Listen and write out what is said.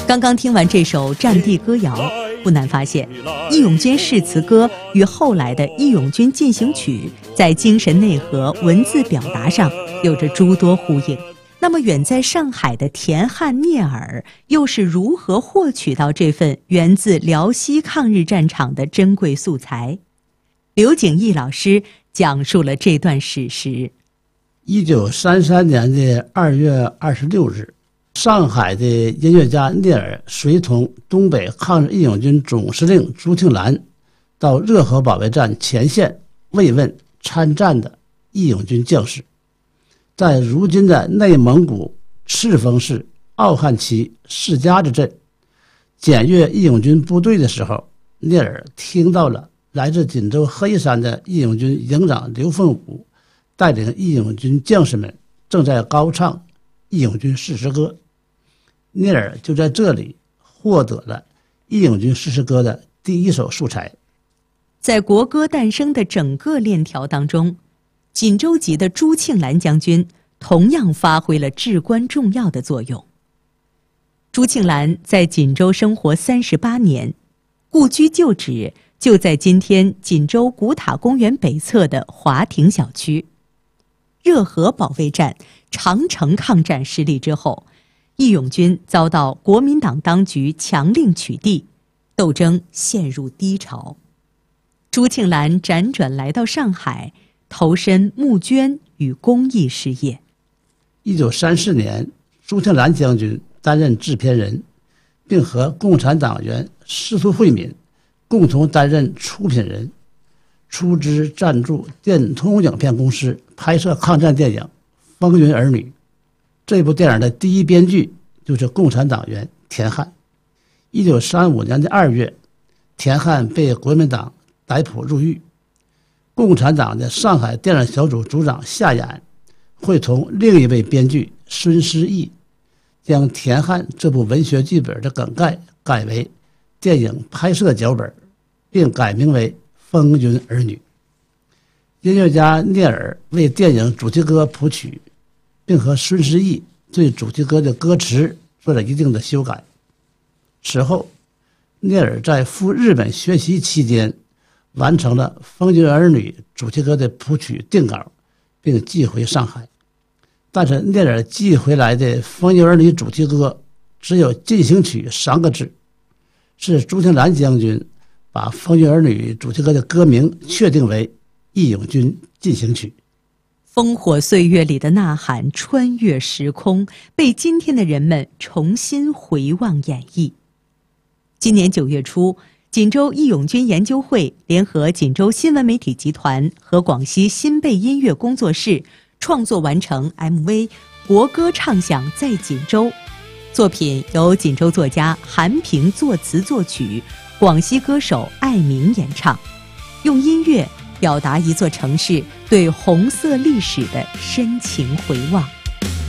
刚刚听完这首战地歌谣，不难发现，义勇军誓词歌与后来的义勇军进行曲在精神内核、文字表达上有着诸多呼应。那么远在上海的田汉聂耳又是如何获取到这份源自辽西抗日战场的珍贵素材？刘景义老师讲述了这段史实。 1933年的2月26日，上海的音乐家聂耳随同东北抗日义勇军总司令朱庆澜到热河保卫战前线慰问参战的义勇军将士。在如今的内蒙古赤峰市奥汉旗世家子镇检阅义勇军部队的时候，聂耳听到了来自锦州黑山的义勇军营长刘凤武带领义勇军将士们正在高唱义勇军誓师歌。聂耳就在这里获得了义勇军誓师歌的第一手素材。 在国歌诞生的整个链条当中，锦州籍的朱庆澜将军同样发挥了至关重要的作用。朱庆澜在锦州生活38年，故居旧址就在今天锦州古塔公园北侧的华亭小区。热河保卫战、长城抗战失利之后，义勇军遭到国民党当局强令取缔，斗争陷入低潮。朱庆澜辗转来到上海，投身募捐与公益事业。 1934年，朱庆澜将军担任制片人，并和共产党员司徒慧敏共同担任出品人，出资赞助电通影片公司拍摄抗战电影《风云儿女》。这部电影的第一编剧就是共产党员田汉。1935年的2月，田汉被国民党逮捕入狱。共产党的上海电影小组组长夏衍会同另一位编剧孙思义，将田汉这部文学剧本的梗概改为电影拍摄脚本，并改名为《风云儿女》。音乐家聂耳为电影主题歌谱曲，并和孙思义对主题歌的歌词做了一定的修改。此后，聂耳在赴日本学习期间完成了《风云儿女》主题歌的谱曲定稿，并寄回上海。但是聂耳寄回来的《风云儿女》主题歌只有进行曲3个字，是朱庆澜将军把《风云儿女》主题歌的歌名确定为《义勇军进行曲》。 烽火岁月里的呐喊穿越时空，被今天的人们重新回望演绎。今年9月初，锦州义勇军研究会联合锦州新闻媒体集团和广西新贝音乐工作室创作完成 MV《国歌唱响在锦州》，作品由锦州作家韩平作词作曲，广西歌手艾明演唱，用音乐表达一座城市对红色历史的深情回望。